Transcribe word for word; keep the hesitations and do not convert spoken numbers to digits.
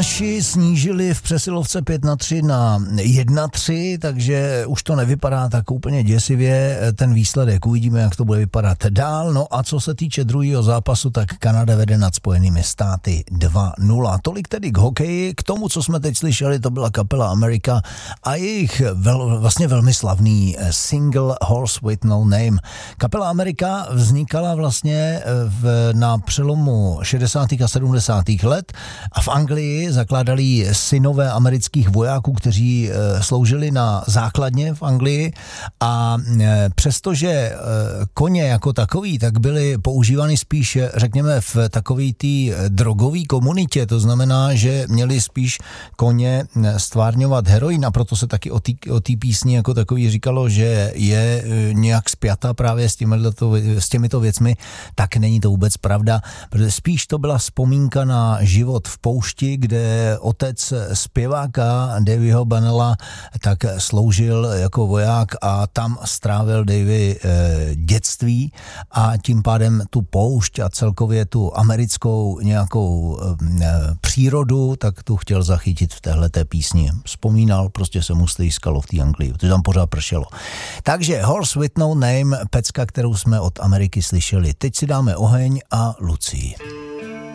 Naši snížili v přesilovce pět na tři na jedna tři, takže už to nevypadá tak úplně děsivě. Ten výsledek uvidíme, jak to bude vypadat dál. No a co se týče druhého zápasu, tak Kanada vede nad Spojenými státy dva nula. Tolik tedy k hokeji. K tomu, co jsme teď slyšeli, to byla kapela America a jejich vel, vlastně velmi slavný single Horse with No Name. Kapela America vznikala vlastně v, na přelomu šedesátých a sedmdesátých let a v Anglii zakládali synové amerických vojáků, kteří e, sloužili na základně v Anglii a e, přestože e, koně jako takový, tak byly používány spíš, řekněme, v takový té drogové komunitě, to znamená, že měli spíš koně stvárňovat heroin a proto se taky o té písni jako takový říkalo, že je e, nějak spjata právě s, těmito, s těmito věcmi, tak není to vůbec pravda, protože spíš to byla vzpomínka na život v poušti, kde otec zpěváka Davyho Bunnella tak sloužil jako voják a tam strávil Davy e, dětství a tím pádem tu poušť a celkově tu americkou nějakou e, přírodu, tak tu chtěl zachytit v téhleté písni. Vzpomínal, prostě se mu stýskalo v té Anglii, protože tam pořád pršelo. Takže Horse with No Name, pecka, kterou jsme od Ameriky slyšeli. Teď si dáme Oheň a Lucii.